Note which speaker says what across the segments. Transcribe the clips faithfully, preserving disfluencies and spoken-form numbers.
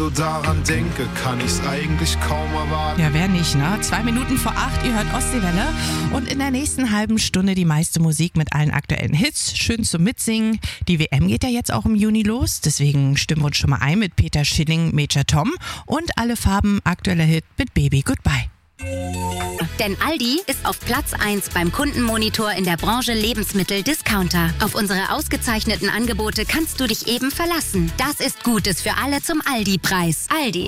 Speaker 1: daran denke, kann ich's eigentlich kaum erwarten.
Speaker 2: Ja, wer nicht, ne? Zwei Minuten vor acht, ihr hört Ostseewelle. Und in der nächsten halben Stunde die meiste Musik mit allen aktuellen Hits. Schön zum Mitsingen. Die W M geht ja jetzt auch im Juni los. Deswegen stimmen wir uns schon mal ein mit Peter Schilling, Major Tom. Und Alle Farben, aktueller Hit mit Baby Goodbye.
Speaker 3: Denn Aldi ist auf Platz eins beim Kundenmonitor in der Branche Lebensmittel-Discounter. Auf unsere ausgezeichneten Angebote kannst du dich eben verlassen. Das ist Gutes für alle zum Aldi-Preis. Aldi.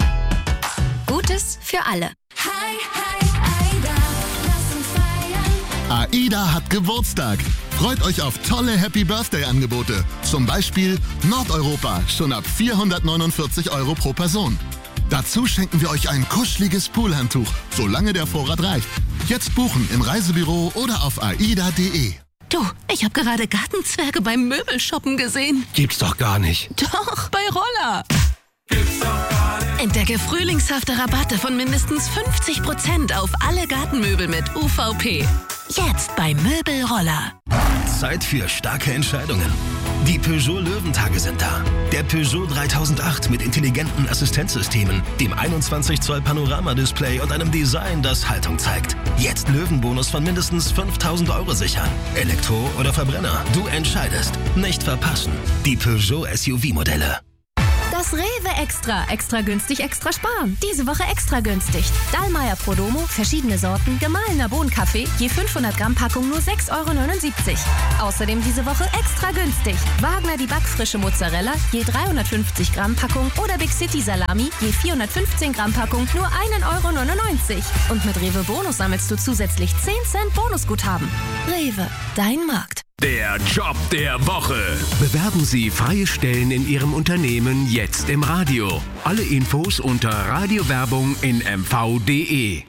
Speaker 3: Gutes für alle.
Speaker 4: Hi, hi, Aida, lass uns feiern.
Speaker 5: AIDA hat Geburtstag. Freut euch auf tolle Happy-Birthday-Angebote. Zum Beispiel Nordeuropa, schon ab vierhundertneunundvierzig Euro pro Person. Dazu schenken wir euch ein kuscheliges Poolhandtuch, solange der Vorrat reicht. Jetzt buchen im Reisebüro oder auf aida punkt de.
Speaker 6: Du, ich habe gerade Gartenzwerge beim Möbelshoppen gesehen.
Speaker 7: Gibt's doch gar nicht.
Speaker 6: Doch, bei Roller. Gibt's doch gar nicht. Entdecke frühlingshafte Rabatte von mindestens fünfzig Prozent auf alle Gartenmöbel mit U V P. Jetzt bei Möbel Roller.
Speaker 7: Zeit für starke Entscheidungen. Die Peugeot Löwentage sind da. Der Peugeot dreitausendacht mit intelligenten Assistenzsystemen, dem einundzwanzig Zoll Panoramadisplay und einem Design, das Haltung zeigt. Jetzt Löwenbonus von mindestens fünftausend Euro sichern. Elektro oder Verbrenner, du entscheidest. Nicht verpassen. Die Peugeot S U V-Modelle.
Speaker 8: Das Rewe Extra. Extra günstig, extra sparen. Diese Woche extra günstig. Dallmayr Prodomo, verschiedene Sorten, gemahlener Bohnenkaffee, je fünfhundert Gramm Packung nur sechs Euro neunundsiebzig. Außerdem diese Woche extra günstig. Wagner die backfrische Mozzarella, je dreihundertfünfzig Gramm Packung oder Big City Salami, je vierhundertfünfzehn Gramm Packung, nur ein Euro neunundneunzig. Und mit Rewe Bonus sammelst du zusätzlich zehn Cent Bonusguthaben. Rewe, dein Markt.
Speaker 9: Der Job der Woche. Bewerben Sie freie Stellen in Ihrem Unternehmen jetzt im Radio. Alle Infos unter Radiowerbung in m v punkt de.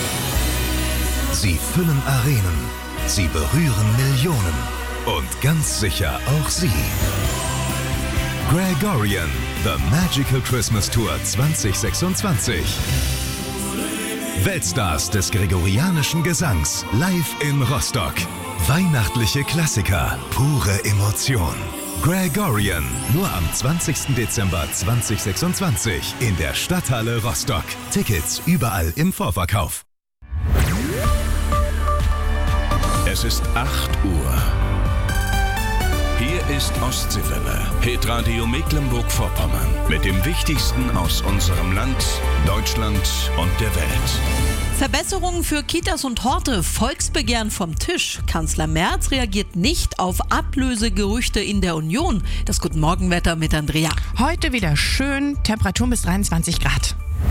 Speaker 10: Sie füllen Arenen. Sie berühren Millionen. Und ganz sicher auch Sie. Gregorian, The Magical Christmas Tour zwanzig sechsundzwanzig. Weltstars des gregorianischen Gesangs live in Rostock. Weihnachtliche Klassiker, pure Emotion. Gregorian, nur am zwanzigsten Dezember zweitausendsechsundzwanzig in der Stadthalle Rostock. Tickets überall im Vorverkauf.
Speaker 9: Es ist acht Uhr. Hier ist Ostseewelle, Hitradio Mecklenburg-Vorpommern. Mit dem Wichtigsten aus unserem Land, Deutschland und der Welt.
Speaker 11: Verbesserungen für Kitas und Horte, Volksbegehren vom Tisch. Kanzler Merz reagiert nicht auf Ablösegerüchte in der Union. Das Guten Morgenwetter mit Andrea.
Speaker 2: Heute wieder schön, Temperatur bis dreiundzwanzig Grad.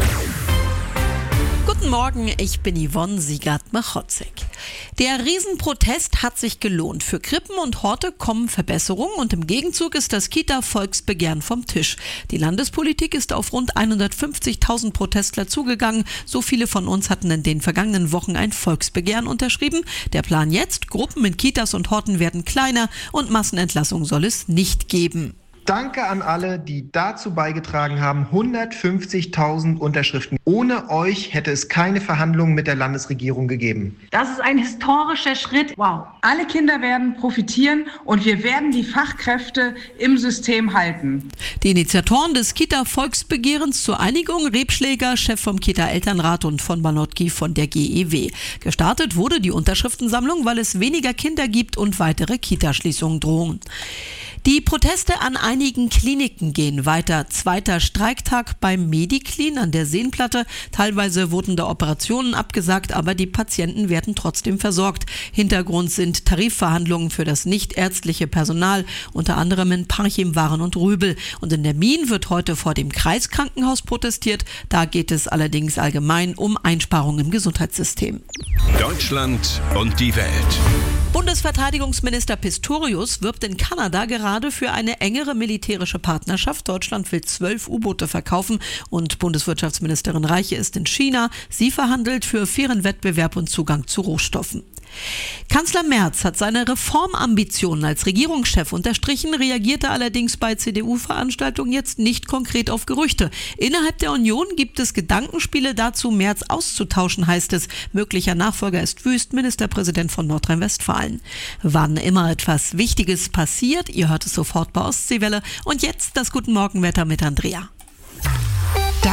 Speaker 11: Guten Morgen, ich bin Yvonne Siegert-Machotzek. Der Riesenprotest hat sich gelohnt. Für Krippen und Horte kommen Verbesserungen und im Gegenzug ist das Kita-Volksbegehren vom Tisch. Die Landespolitik ist auf rund hundertfünfzigtausend Protestler zugegangen. So viele von uns hatten in den vergangenen Wochen ein Volksbegehren unterschrieben. Der Plan jetzt, Gruppen in Kitas und Horten werden kleiner und Massenentlassung soll es nicht geben.
Speaker 12: Danke an alle, die dazu beigetragen haben. hundertfünfzigtausend Unterschriften. Ohne euch hätte es keine Verhandlungen mit der Landesregierung gegeben.
Speaker 13: Das ist ein historischer Schritt. Wow. Alle Kinder werden profitieren und wir werden die Fachkräfte im System halten.
Speaker 11: Die Initiatoren des Kita-Volksbegehrens zur Einigung, Rebschläger, Chef vom Kita-Elternrat und von Banotki von der G E W. Gestartet wurde die Unterschriftensammlung, weil es weniger Kinder gibt und weitere Kitaschließungen drohen. Die Proteste an einigen Kliniken gehen weiter. Zweiter Streiktag beim Mediclin an der Seenplatte. Teilweise wurden da Operationen abgesagt, aber die Patienten werden trotzdem versorgt. Hintergrund sind Tarifverhandlungen für das nichtärztliche Personal, unter anderem in Parchim, Waren und Rübel. Und in der Mien wird heute vor dem Kreiskrankenhaus protestiert. Da geht es allerdings allgemein um Einsparungen im Gesundheitssystem.
Speaker 9: Deutschland und die Welt.
Speaker 11: Bundesverteidigungsminister Pistorius wirbt in Kanada gerade für eine engere militärische Partnerschaft. Deutschland will zwölf U-Boote verkaufen und Bundeswirtschaftsministerin Reiche ist in China. Sie verhandelt für fairen Wettbewerb und Zugang zu Rohstoffen. Kanzler Merz hat seine Reformambitionen als Regierungschef unterstrichen, reagierte allerdings bei C D U-Veranstaltungen jetzt nicht konkret auf Gerüchte. Innerhalb der Union gibt es Gedankenspiele dazu, Merz auszutauschen, heißt es. Möglicher Nachfolger ist Wüst, Ministerpräsident von Nordrhein-Westfalen. Wann immer etwas Wichtiges passiert, ihr hört es sofort bei Ostseewelle. Und jetzt das Guten Morgenwetter mit Andrea.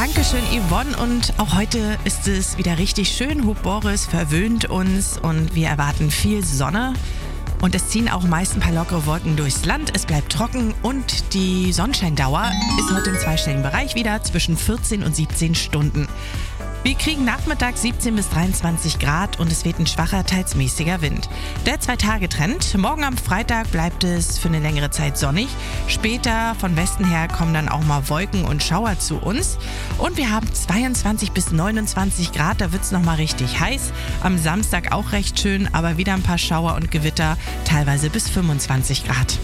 Speaker 2: Dankeschön, Yvonne. Und auch heute ist es wieder richtig schön. Hub Boris verwöhnt uns und wir erwarten viel Sonne. Und es ziehen auch meist ein paar lockere Wolken durchs Land. Es bleibt trocken und die Sonnenscheindauer ist heute im zweistelligen Bereich wieder zwischen vierzehn und siebzehn Stunden. Wir kriegen nachmittags siebzehn bis dreiundzwanzig Grad und es weht ein schwacher, teils mäßiger Wind. Der Zwei-Tage-Trend. Morgen am Freitag bleibt es für eine längere Zeit sonnig. Später von Westen her kommen dann auch mal Wolken und Schauer zu uns. Und wir haben zweiundzwanzig bis neunundzwanzig Grad, da wird es nochmal richtig heiß. Am Samstag auch recht schön, aber wieder ein paar Schauer und Gewitter, teilweise bis fünfundzwanzig Grad.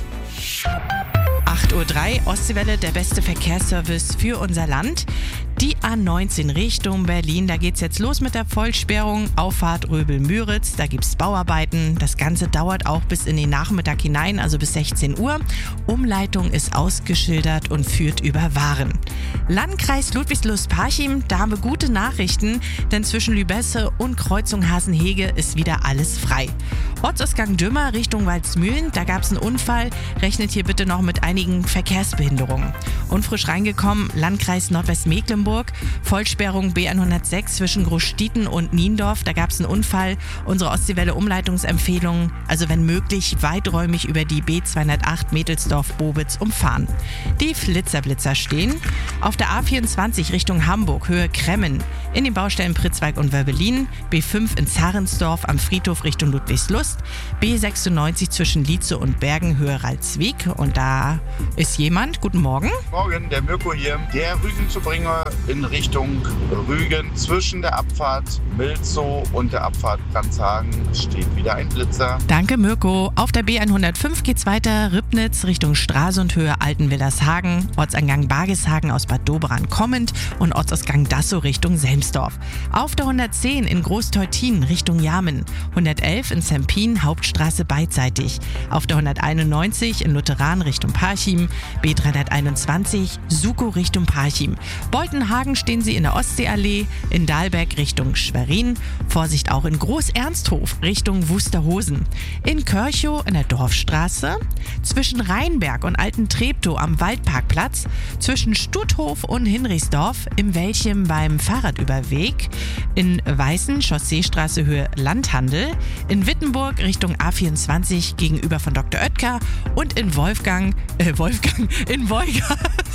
Speaker 2: acht Uhr drei, Ostseewelle, der beste Verkehrsservice für unser Land. Die A neunzehn Richtung Berlin, da geht's jetzt los mit der Vollsperrung. Auffahrt Röbel-Müritz, da gibt's Bauarbeiten. Das Ganze dauert auch bis in den Nachmittag hinein, also bis sechzehn Uhr. Umleitung ist ausgeschildert und führt über Waren. Landkreis Ludwigslust-Parchim, da haben wir gute Nachrichten, denn zwischen Lübesse und Kreuzung Hasenhege ist wieder alles frei. Ortsausgang Dümmer Richtung Waldsmühlen, da gab's einen Unfall. Rechnet hier bitte noch mit einigen Verkehrsbehinderungen. Und frisch reingekommen, Landkreis Nordwestmecklenburg, Vollsperrung B hundertsechs zwischen Großstieten und Niendorf. Da gab es einen Unfall. Unsere Ostseewelle-Umleitungsempfehlung, also wenn möglich, weiträumig über die B zweihundertacht Mädelsdorf-Bobitz umfahren. Die Flitzerblitzer stehen auf der A vierundzwanzig Richtung Hamburg, Höhe Kremmen, in den Baustellen Pritzwalk und Wörbelin, B fünf in Zarensdorf am Friedhof Richtung Ludwigslust, B sechsundneunzig zwischen Lietze und Bergen, Höhe Ralswiek. Und da ist jemand. Guten Morgen.
Speaker 14: Morgen, der Mirko hier. Der Rügenzubringer in Richtung Rügen. Zwischen der Abfahrt Milzow und der Abfahrt Brandshagen steht wieder ein Blitzer.
Speaker 2: Danke, Mirko. Auf der B hundertfünf geht's weiter. Ribnitz Richtung Stralsund, Höhe Altenwillershagen. Ortsangang Bargishagen aus Bad Doberan kommend und Ortsausgang Dassow Richtung Selmsdorf. Auf der hundertzehn in Großteutin Richtung Jamen. hundertelf in Zempin, Hauptstraße beidseitig. Auf der hunderteinundneunzig in Lutheran Richtung Parchim. B dreihunderteinundzwanzig Sukow Richtung Parchim. Boltenhagen stehen Sie in der Ostseeallee, in Dahlberg Richtung Schwerin. Vorsicht auch in Groß-Ernsthof Richtung Wusterhosen. In Körchow in der Dorfstraße. Zwischen Rheinberg und Alten Treptow am Waldparkplatz. Zwischen Stutthof und Hinrichsdorf im Welchem beim Fahrradüberweg. In Weißen Chausseestraße Höhe Landhandel. In Wittenburg Richtung A vierundzwanzig gegenüber von Doktor Oetker. Und in Wolfgang, äh Wolfgang, in Wolgast.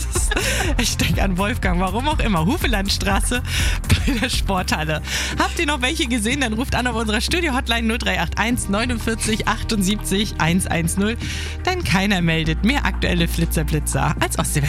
Speaker 2: Ich denke an Wolfgang, warum auch immer. Hufelandstraße bei der Sporthalle. Habt ihr noch welche gesehen? Dann ruft an auf unserer Studio-Hotline null drei acht eins neunundvierzig achtundsiebzig hundertzehn. Denn keiner meldet mehr aktuelle Flitzerblitzer als Ostseewelle.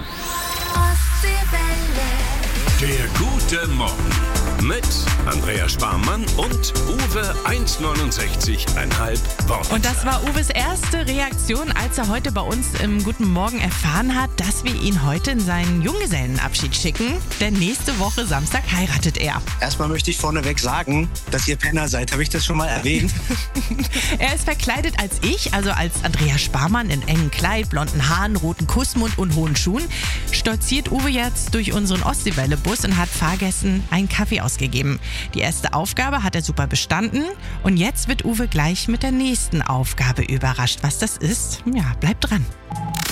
Speaker 9: Der gute Morgen mit Andrea Sparmann und Uwe eins neunundsechzig Komma fünf Worte.
Speaker 2: Und das war Uwes erste Reaktion, als er heute bei uns im Guten Morgen erfahren hat, dass wir ihn heute in seinen Junggesellenabschied schicken. Denn nächste Woche Samstag heiratet er.
Speaker 15: Erstmal möchte ich vorneweg sagen, dass ihr Penner seid. Habe ich das schon mal erwähnt?
Speaker 2: Er ist verkleidet als ich, also als Andrea Sparmann in engem Kleid, blonden Haaren, roten Kussmund und hohen Schuhen. Stolziert Uwe jetzt durch unseren Ostseewelle-Bus und hat Fahrgästen einen Kaffee ausgegeben. Die erste Aufgabe hat er super bestanden und jetzt wird Uwe gleich mit der nächsten Aufgabe überrascht. Was das ist? Ja, bleibt dran.